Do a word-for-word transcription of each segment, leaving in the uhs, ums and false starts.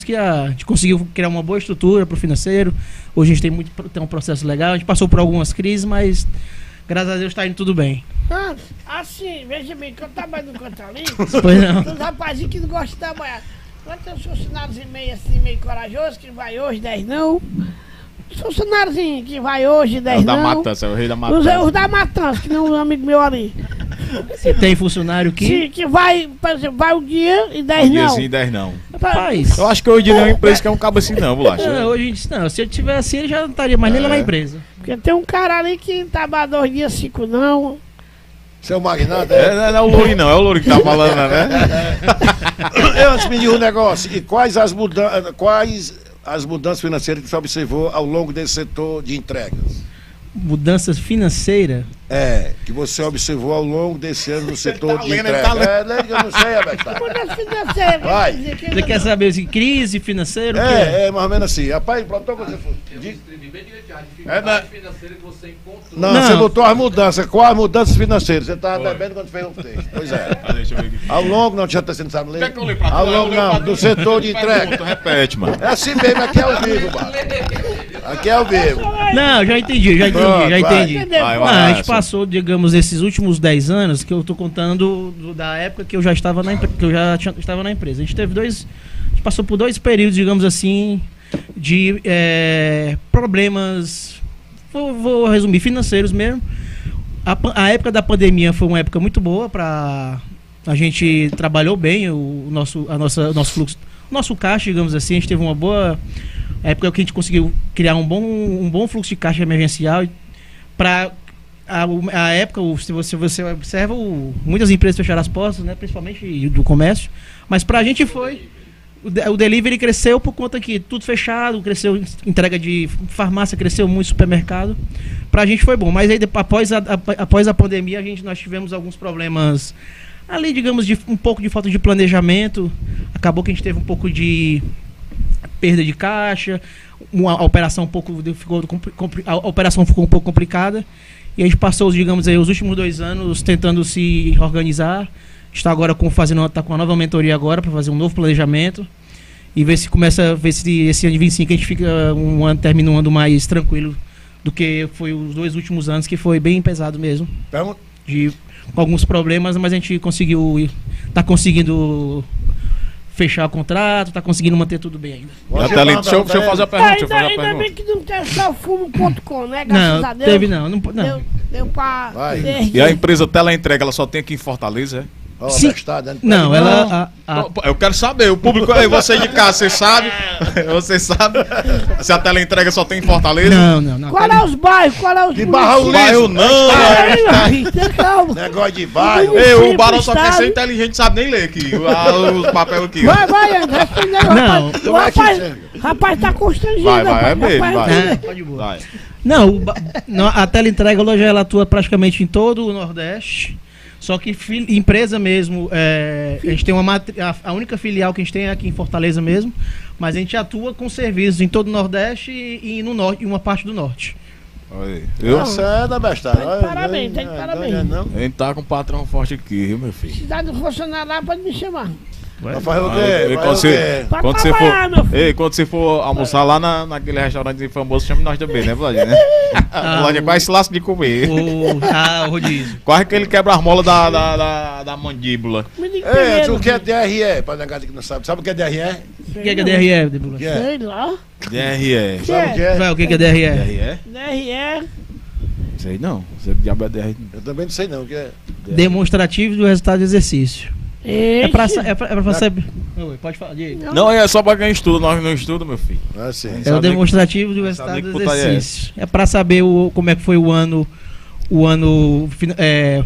que a gente conseguiu criar uma boa estrutura para o financeiro. Hoje a gente tem, muito, tem um processo legal. A gente passou por algumas crises, mas graças a Deus está indo tudo bem. Ah, assim, veja bem, que eu trabalho no canto ali, Pois não. tem uns rapazinhos que não gostam de trabalhar. Mas tem uns funcionários meio assim, meio corajosos, que vai hoje, dez não. Os funcionários que vai hoje, É dez o da não. matança, é o rei da Os, matança. os da matança, que não é um amigo meu ali. Se tem funcionário que... Que, que vai, por exemplo, vai um dia e dez Um não. diazinho, dez não. Rapaz, Eu acho que hoje não é uma empresa que é um cabo assim não, Bolacha. não, hoje a gente, não, se ele tivesse assim, ele já não estaria mais nem lá na empresa. Porque tem um cara ali que trabalha dois dias, cinco não. Seu magnata, É, é? não é o Louri não, é o Louri que tá falando, né? Eu antes me diga um negócio. E quais as, mudan quais as mudanças financeiras que você observou ao longo desse setor de entregas? Mudanças financeiras. É, que você observou ao longo desse ano no setor tá de lendo, ele entregas. tá lendo. É, lendo que eu não sei, Abestado. Mudança financeira, Vai. quer dizer que Você quer saber assim, crise financeira? O que é? É, é mais ou menos assim. Rapaz, pronto, você for. De... É, né? financeira que você encontrou. Não, Não. você botou as mudanças. Quais as mudanças financeiras? Você estava devendo quando fez o texto. Pois é. Ah, deixa eu ver aqui. Ao longo, não, já você não sabe ler? Quer que eu leia pra tu? Ao Eu longo, leio pra não, tu. do setor de entrega. Pergunta, repete, mano. É assim mesmo, aqui é ao vivo, mano. Aqui é ao vivo. Não, já entendi, já entendi, Pronto, já vai. entendi. Entendeu? Vai, Não, vai, a gente Alisson. passou, digamos, esses últimos dez anos que eu tô contando do- da época que eu já estava na, empre- que eu já tinha- estava na empresa. A gente teve dois. A gente passou por dois períodos, digamos assim, de é, problemas. Vou, vou resumir, financeiros mesmo. A, pan- a época da pandemia foi uma época muito boa para a gente trabalhou bem o, o nosso, a nossa, o nosso fluxo, o nosso caixa, digamos assim. A gente teve uma boa época que a gente conseguiu criar um bom, um bom fluxo de caixa emergencial para a, a época, o- se você, você observa, o- muitas empresas fecharam as portas, né, principalmente do comércio, mas para a gente foi, o, de- o delivery cresceu por conta que tudo fechado, cresceu entrega de farmácia, cresceu muito supermercado, para a gente foi bom, mas aí depois, após, a, a- após a pandemia a gente, nós tivemos alguns problemas ali, digamos, de um pouco de falta de planejamento, acabou que a gente teve um pouco de perda de caixa, uma a operação um pouco ficou compli- compli- a operação ficou um pouco complicada e a gente passou, digamos aí, os últimos dois anos tentando se organizar. Está agora com fazendo tá com uma nova mentoria agora para fazer um novo planejamento e ver se começa ver se esse ano de vinte e cinco a gente fica um ano termina um ano mais tranquilo do que foi os dois últimos anos, que foi bem pesado mesmo, Pergunta. de com alguns problemas, mas a gente conseguiu tá conseguindo fechar o contrato, tá conseguindo manter tudo bem ainda. Você Até ali, manda deixa eu, deixa eu fazer a pergunta, deixa eu Ainda, fazer a ainda pergunta. bem que não tem só fumo ponto com, né? Graças a Não, Deus. teve não, não, não. Deu, deu pra. Vai. erguer. E a empresa Teleentrega, ela só tem aqui em Fortaleza, é? Ó, Sim. Abestado, né? Não, ela a- a- Pô, eu quero saber, o público aí, você de casa, você sabe? Você sabe? Se a Teleentrega só tem em Fortaleza? não, não, não. Qual é os bairros? Qual é os De Barra municípios? Liso. Bairro não, Ai, ai, tem calma. Negócio de bairro. Ei, o Município, Barão só quer estado. ser inteligente, sabe nem ler aqui, ah, os papéis aqui. Vai, vai, André, responde aí, Não, rapaz. O como é que rapaz, você- rapaz tá constrangido. Vai, vai, rapaz, é mesmo, rapaz, vai. É, pode boa. Vai. Não, o ba- não, a teleentrega hoje ela atua praticamente em todo o Nordeste. Só que fil- empresa mesmo, é, a gente tem uma matri- a, a única filial que a gente tem é aqui em Fortaleza mesmo, mas a gente atua com serviços em todo o Nordeste e, e no norte, e uma parte do norte. Olha aí. Eu, Nossa, é da Abestado. Tá de parabéns, tá de parabéns. Não, a gente tá com um patrão forte aqui, viu, meu filho? Precisar do funcionário lá, pode me chamar. Vai fazer o Ah, quê? e Vai quando o quê? você, Pra quando você trabalhar, meu for, filho. ei, quando você for almoçar lá na, naquele restaurante famoso, chame nós também, né, Vladinho? Né? Vladinho, o- quase se lasca de comer. O, ah, o rodízio. Quase que ele quebra as molas da, da, da, da mandíbula. Me diga Ei, primeiro. o que é D R E? Para negar que não sabe. Sabe o que é D R E? O que é que é D R E, Débora? O que é? Sei lá. D R E. Sabe o que é? Vai, o que é que é D R E? D R E? D R E. Sei não. Você diabo é D R E. Eu também não sei não o que é. Demonstrativo do resultado do exercício. É pra, Esse. sa- é pra, é pra saber. Oi, pode falar, Diego. Não, é só pra quem estuda, nós não estudamos, meu filho. Ah, sim. É o sabe demonstrativo do sabe resultado que do putaria é exercício. É pra saber o, como é que foi o ano. O ano. fin- É,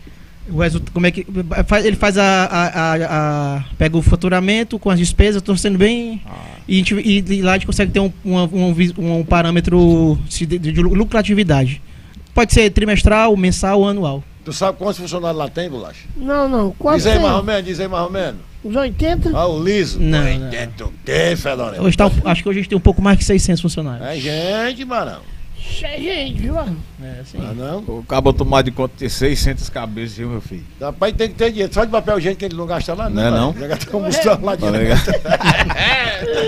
o resultado, como é que. faz- Ele faz a, a, a- a- pega o faturamento com as despesas, tô sendo bem. E, a gente- e- e lá a gente consegue ter um, uma- um, vis- um parâmetro de, de- de lucratividade. Pode ser trimestral, mensal ou anual. Tu sabe quantos funcionários lá tem, Bolacha? Não, não. Quanto Diz aí tem? mais ou menos, diz aí mais ou menos. Uns oitenta? Ah, o liso. Não, oitenta o quê, Fedorento? Hoje tá, um- acho que hoje a gente tem um pouco mais que seiscentos funcionários. É gente, mano. Cheio gente, viu? É, assim. Ah, não? O cabo tomar de conta de seiscentas cabeças, viu, meu filho? Rapaz, tem que ter dinheiro. Só de papel higiênico que ele não gasta lá, Não é não? Já gasta combustão lá Tá de ligado?